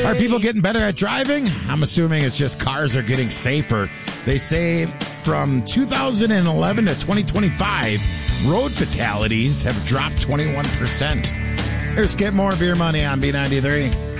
Are people getting better at driving? I'm assuming it's just cars are getting safer. They say from 2011 to 2025, road fatalities have dropped 21%. Here's Skip More Beer Money on B93.